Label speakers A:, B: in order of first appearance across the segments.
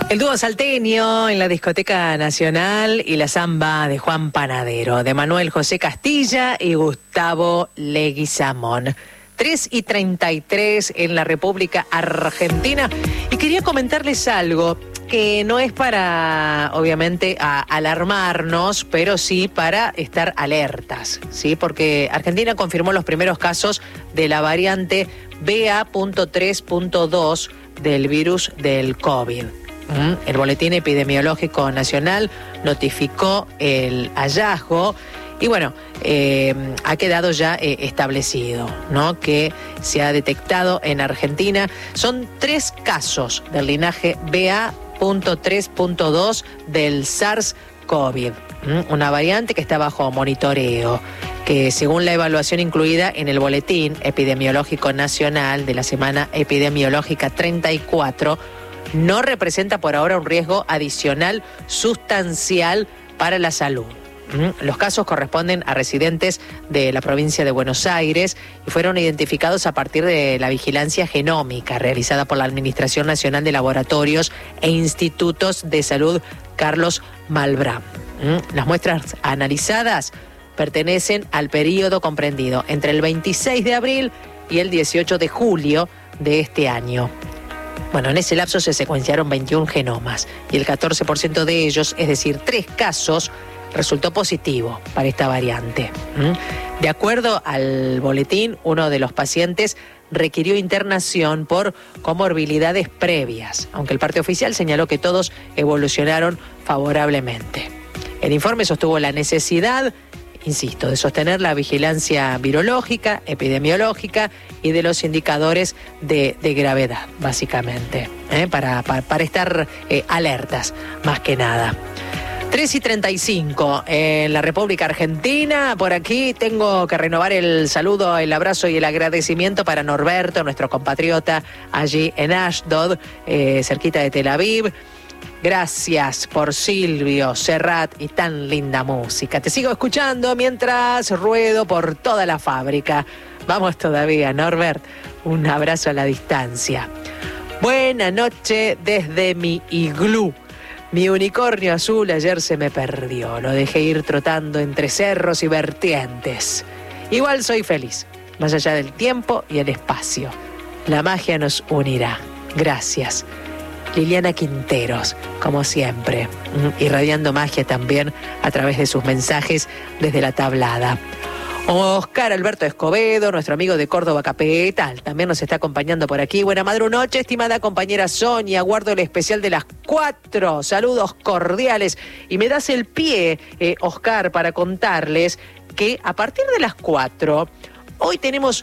A: El dúo salteño en la Discoteca Nacional y la samba de Juan Panadero, de Manuel José Castilla y Gustavo Leguizamón. 3:33 en la República Argentina. Y quería comentarles algo que no es para, obviamente, alarmarnos, pero sí para estar alertas, ¿sí? Porque Argentina confirmó los primeros casos de la variante BA.3.2 del virus del COVID. El Boletín Epidemiológico Nacional notificó el hallazgo y bueno, ha quedado ya establecido, ¿no?, que se ha detectado en Argentina. Son 3 casos del linaje BA.3.2 del SARS-CoV, una variante que está bajo monitoreo, que según la evaluación incluida en el Boletín Epidemiológico Nacional de la Semana Epidemiológica 34, no representa por ahora un riesgo adicional sustancial para la salud. Los casos corresponden a residentes de la provincia de Buenos Aires y fueron identificados a partir de la vigilancia genómica realizada por la Administración Nacional de Laboratorios e Institutos de Salud Carlos Malbrán. Las muestras analizadas pertenecen al periodo comprendido entre el 26 de abril y el 18 de julio de este año. Bueno, en ese lapso se secuenciaron 21 genomas y el 14% de ellos, es decir, 3 casos, resultó positivo para esta variante. De acuerdo al boletín, uno de los pacientes requirió internación por comorbilidades previas, aunque el parte oficial señaló que todos evolucionaron favorablemente. El informe sostuvo la necesidad, insisto, de sostener la vigilancia virológica, epidemiológica y de los indicadores de gravedad, básicamente, para estar alertas, más que nada. 3:35 en la República Argentina. Por aquí tengo que renovar el saludo, el abrazo y el agradecimiento para Norberto, nuestro compatriota allí en Ashdod, cerquita de Tel Aviv. Gracias por Silvio, Serrat y tan linda música. Te sigo escuchando mientras ruedo por toda la fábrica. Vamos todavía, Norbert. Un abrazo a la distancia. Buena noche desde mi iglú. Mi unicornio azul ayer se me perdió. Lo dejé ir trotando entre cerros y vertientes. Igual soy feliz, más allá del tiempo y el espacio. La magia nos unirá. Gracias. Liliana Quinteros, como siempre, irradiando magia también a través de sus mensajes desde la tablada. Oscar Alberto Escobedo, nuestro amigo de Córdoba Capital, también nos está acompañando por aquí. Buena madrunoche, estimada compañera Sonia, guardo el especial de las 4. Saludos cordiales. Y me das el pie, Oscar, para contarles que a partir de las 4, hoy tenemos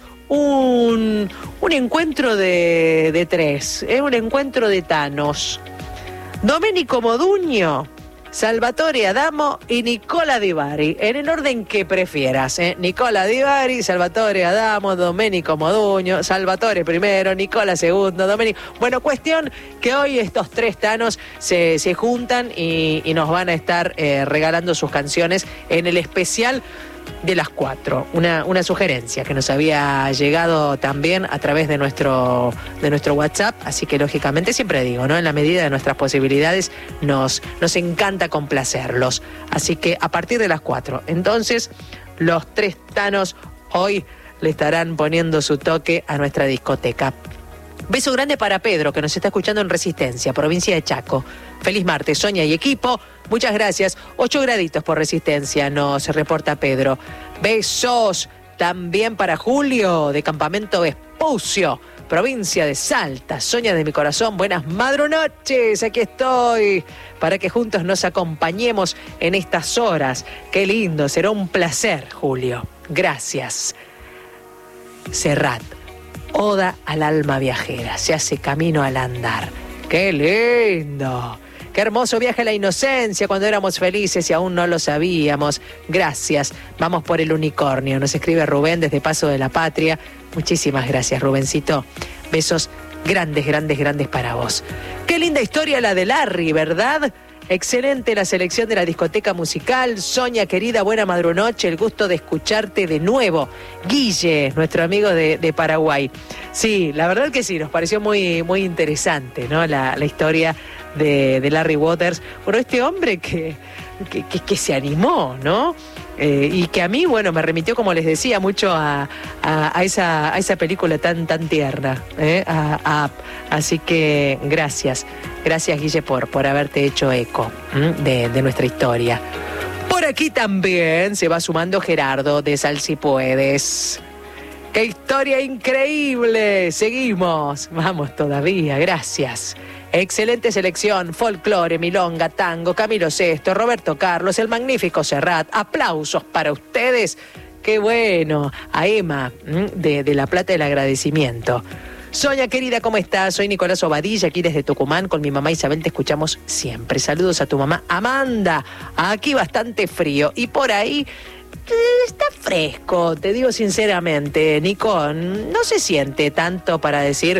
A: un encuentro de 3, un encuentro de Thanos. Domenico Modugno, Salvatore Adamo y Nicola Di Bari, en el orden que prefieras, Nicola Di Bari, Salvatore Adamo, Domenico Modugno, Salvatore primero, Nicola segundo, Domenico. Bueno, cuestión que hoy estos 3 Thanos se juntan y nos van a estar regalando sus canciones en el especial de las 4. Una sugerencia que nos había llegado también a través de nuestro WhatsApp, así que lógicamente siempre digo, ¿no?, en la medida de nuestras posibilidades nos encanta complacerlos. Así que a partir de las 4, entonces, los 3 Thanos hoy le estarán poniendo su toque a nuestra discoteca. Beso grande para Pedro, que nos está escuchando en Resistencia, provincia de Chaco. Feliz martes, Sonia y equipo. Muchas gracias. 8 graditos por Resistencia, nos reporta Pedro. Besos también para Julio, de Campamento Vespucio, provincia de Salta. Sonia de mi corazón, buenas madrunoches. Aquí estoy para que juntos nos acompañemos en estas horas. Qué lindo, será un placer, Julio. Gracias. Serrat. Oda al alma viajera, se hace camino al andar. ¡Qué lindo! ¡Qué hermoso viaje a la inocencia cuando éramos felices y aún no lo sabíamos! Gracias. Vamos por el unicornio. Nos escribe Rubén desde Paso de la Patria. Muchísimas gracias, Rubencito. Besos grandes, grandes, grandes para vos. ¡Qué linda historia la de Larry!, ¿verdad? excelente la selección de la discoteca musical. Sonia, querida, buena madrunoche, el gusto de escucharte de nuevo. Guille, nuestro amigo de Paraguay. Sí, la verdad que sí, nos pareció muy, muy interesante, ¿no? La historia de Larry Waters. Bueno, este hombre que se animó, ¿no? Y que a mí, bueno, me remitió, como les decía, mucho a esa película tan tierna, a Up. Así que gracias, Guille, por haberte hecho eco de nuestra historia. Por aquí también se va sumando Gerardo de Sal Si Puedes. ¡Qué historia increíble! Seguimos, vamos todavía, gracias. Excelente selección, folclore, milonga, tango, Camilo Sesto, Roberto Carlos, el magnífico Serrat. Aplausos para ustedes. Qué bueno. A Emma, de La Plata, el agradecimiento. Sonia, querida, ¿cómo estás? Soy Nicolás Obadilla, aquí desde Tucumán. Con mi mamá Isabel te escuchamos siempre. Saludos a tu mamá Amanda. Aquí bastante frío. Y por ahí está fresco, te digo sinceramente, Nico. No se siente tanto para decir,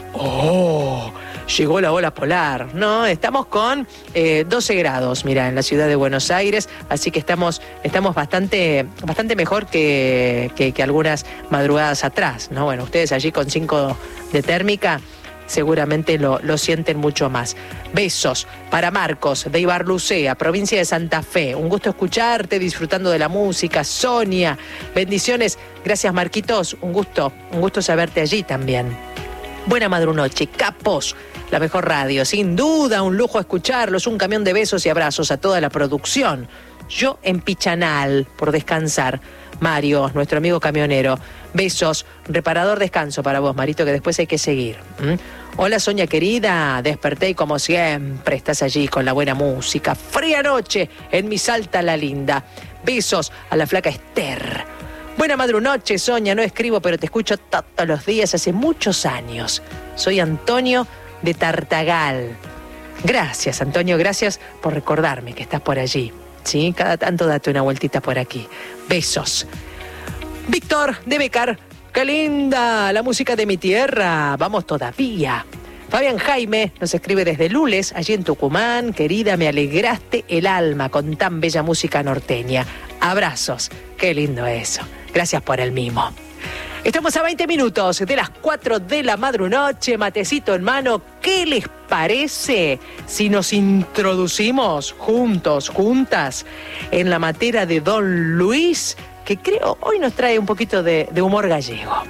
A: oh, llegó la ola polar. No, estamos con 12 grados, mira, en la ciudad de Buenos Aires, así que estamos bastante mejor que algunas madrugadas atrás, ¿no? Bueno, ustedes allí con 5 de térmica seguramente lo sienten mucho más. Besos para Marcos de Ibarlucea, provincia de Santa Fe. Un gusto escucharte, disfrutando de la música. Sonia, bendiciones. Gracias, Marquitos. Un gusto saberte allí también. Buena madrunoche, capos, la mejor radio, sin duda, un lujo escucharlos, un camión de besos y abrazos a toda la producción. Yo en Pichanal, por descansar. Mario, nuestro amigo camionero, besos, reparador descanso para vos, Marito, que después hay que seguir. Hola, Sonia querida, desperté y como siempre estás allí con la buena música. Fría noche en mi Salta la Linda. Besos a la flaca Esther. Buena madrunoche, Sonia, no escribo, pero te escucho todos los días hace muchos años. Soy Antonio de Tartagal. Gracias, Antonio, gracias por recordarme que estás por allí. Sí, cada tanto date una vueltita por aquí. Besos. Víctor de Becar, qué linda la música de mi tierra. Vamos todavía. Fabián Jaime nos escribe desde Lules, allí en Tucumán. Querida, me alegraste el alma con tan bella música norteña. Abrazos. Qué lindo eso. Gracias por el mimo. Estamos a 20 minutos de las 4 de la madrunoche, matecito en mano. ¿Qué les parece si nos introducimos juntos, juntas, en la materia de Don Luis, que creo hoy nos trae un poquito de humor gallego?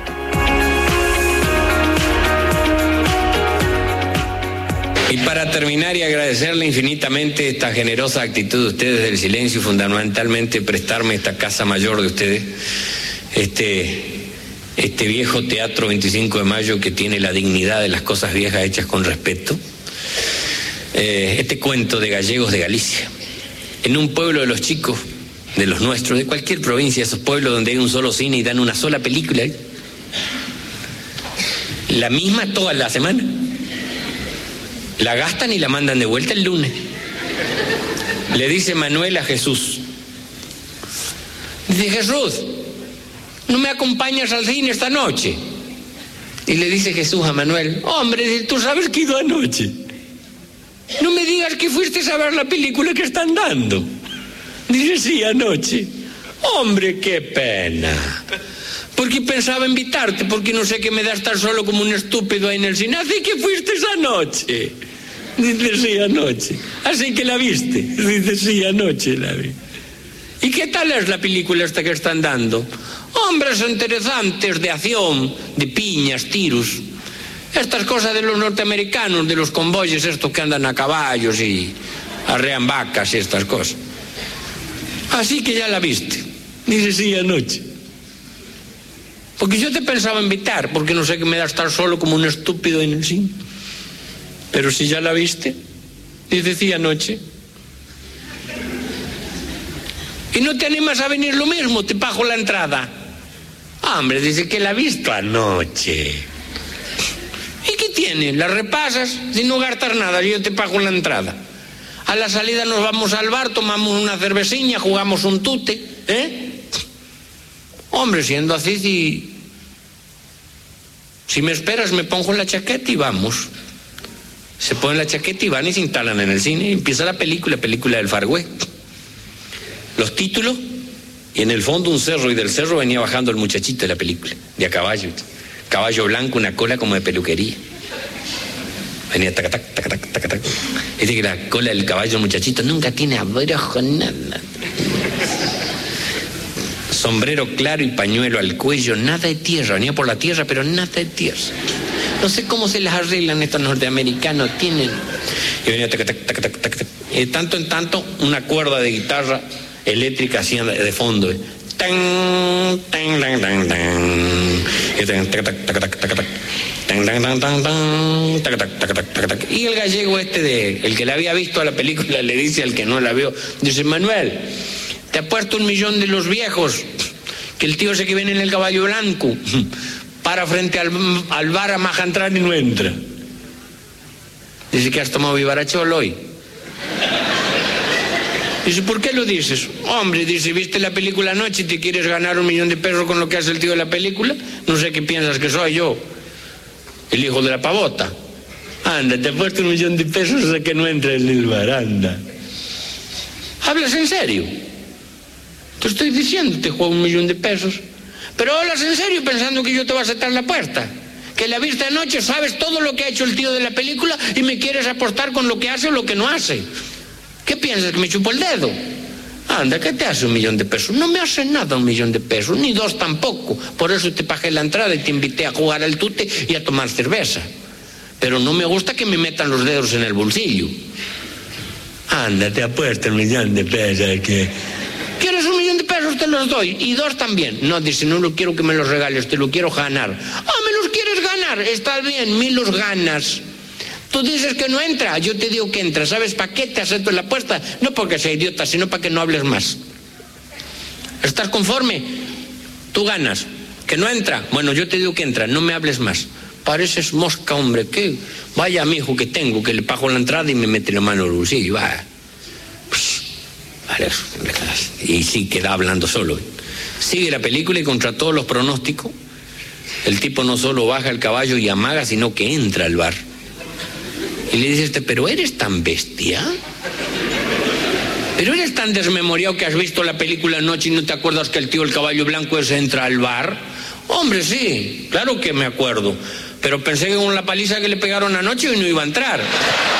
B: Y para terminar y agradecerle infinitamente esta generosa actitud de ustedes del silencio y fundamentalmente prestarme esta casa mayor de ustedes, este viejo Teatro 25 de Mayo que tiene la dignidad de las cosas viejas hechas con respeto, este cuento de gallegos de Galicia, en un pueblo de los chicos, de los nuestros, de cualquier provincia, esos pueblos donde hay un solo cine y dan una sola película, la misma toda la semana, la gastan y la mandan de vuelta el lunes. Le dice Manuel a Jesús, dice: Jesús, ¿no me acompañas al cine esta noche? Y le dice Jesús a Manuel: hombre, tú sabes que he ido anoche. No me digas que fuiste a ver la película que están dando. Dice: sí, anoche. Hombre, qué pena. Porque pensaba invitarte, porque no sé qué me da estar solo como un estúpido ahí en el cine. Así que fuiste anoche. Dice: sí, anoche. Así que la viste. Dice: sí, anoche la vi. ¿Y qué tal es la película esta que están dando? Hombres interesantes, de acción, de piñas, tiros. Estas cosas de los norteamericanos, de los convoyes estos que andan a caballos y arrean vacas y estas cosas. Así que ya la viste. Dice: sí, anoche. Porque yo te pensaba invitar, porque no sé qué me da estar solo como un estúpido en el cine. Pero si ya la viste. Dice: sí, anoche. ¿Y no te animas a venir lo mismo? Te pago la entrada. Hombre, dice que la ha visto anoche. ¿Y qué tiene? La repasas sin no gastar nada, yo te pago la entrada. A la salida nos vamos al bar, tomamos una cerveciña, jugamos un tute, Hombre, siendo así, si me esperas me pongo la chaqueta y vamos. Se ponen la chaqueta y van y se instalan en el cine. Y empieza la película del Far West. Los títulos, y en el fondo un cerro, y del cerro venía bajando el muchachito de la película, de a caballo. Caballo blanco, una cola como de peluquería. Venía tac, tac, tac, tac, tac, tac. Dice que la cola del caballo muchachito nunca tiene abrojo, nada. Sombrero claro y pañuelo al cuello, nada de tierra. Venía por la tierra, pero nada de tierra. No sé cómo se las arreglan estos norteamericanos, tienen. Y venía tac, tac, tac, tac, tac, tac. Y de tanto en tanto, una cuerda de guitarra eléctrica hacía de fondo. Tan, tan, tan, tan, tan. Y tac, tac, tac, tac, tac, tac. Y el gallego el que la había visto a la película, le dice al que no la vio, dice: Manuel, te ha puesto 1 millón de los viejos, que el tío ese que viene en el caballo blanco para frente al bar a maja entrar y no entra. Dice: que has tomado vivarachol hoy. Dice: ¿por qué lo dices? Hombre, dice, ¿viste la película anoche y te quieres ganar 1 millón de pesos con lo que hace el tío de la película? No sé qué piensas que soy yo, el hijo de la pavota. Anda, te he puesto 1 millón de pesos a que no entres en el bar, anda. ¿Hablas en serio? Te estoy diciendo, te juego 1 millón de pesos. Pero hablas en serio pensando que yo te voy a aceptar la puerta. Que la viste anoche, sabes todo lo que ha hecho el tío de la película y me quieres apostar con lo que hace o lo que no hace. ¿Qué piensas, que me chupo el dedo? Anda, ¿qué te hace 1 millón de pesos? No me hace nada 1 millón de pesos, ni 2 tampoco. Por eso te pagué la entrada y te invité a jugar al tute y a tomar cerveza. Pero no me gusta que me metan los dedos en el bolsillo. Anda, te apuesto 1 millón de pesos. ¿Qué? ¿Quieres 1 millón de pesos? Te los doy. Y 2 también. No, dice, no lo quiero que me los regales, te lo quiero ganar. Ah, ¿me los quieres ganar? Está bien, 1000 los ganas. Tú dices que no entra, yo te digo que entra. ¿Sabes para qué te acepto la apuesta? No porque sea idiota, sino para que no hables más. ¿Estás conforme? Tú ganas. ¿Que no entra? Bueno, yo te digo que entra, no me hables más. Pareces mosca, hombre. ¿Qué? Vaya mi hijo que tengo, que le pago la entrada y me mete la mano en el bolsillo. Va. Vale, y sí, queda hablando solo. Sigue la película y contra todos los pronósticos, el tipo no solo baja el caballo y amaga, sino que entra al bar. Y le dice pero ¿eres tan bestia? ¿Pero eres tan desmemoriado que has visto la película anoche y no te acuerdas que el tío el caballo blanco ese entra al bar? Hombre, sí, claro que me acuerdo. Pero pensé que con la paliza que le pegaron anoche no iba a entrar.